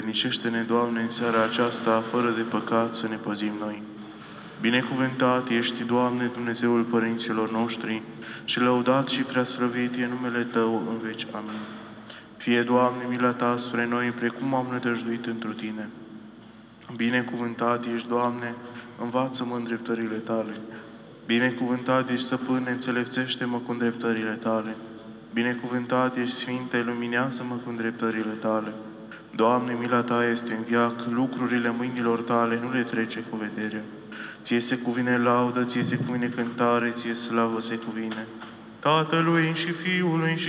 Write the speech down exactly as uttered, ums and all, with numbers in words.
Vrednicește-ne, Doamne, în seara aceasta, fără de păcat, să ne păzim noi. Binecuvântat ești, Doamne, Dumnezeul părinților noștri, și lăudat și preaslăvit e numele Tău în veci. Amin. Fie, Doamne, mila Ta spre noi, precum am nădăjduit întru Tine. Binecuvântat ești, Doamne, învață-mă îndreptările Tale. Binecuvântat ești, Stăpâne, înțelepțește-mă cu îndreptările Tale. Binecuvântat ești, Sfinte, luminează-mă cu îndreptările Tale. Doamne, mila Ta este în veac, lucrurile mâinilor Tale nu le trece cu vederea. Ție se cuvine laudă, Ție se cuvine cântare, Ție slavă se cuvine Tatălui și Fiului și